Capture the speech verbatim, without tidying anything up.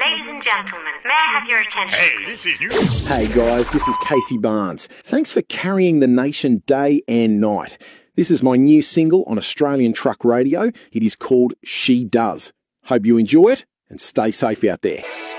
Ladies and gentlemen, may I have your attention? Hey, this is you. Hey guys, this is Casey Barnes. Thanks for carrying the nation day and night. This is my new single on Australian Truck Radio. It is called She Does. Hope you enjoy it and stay safe out there.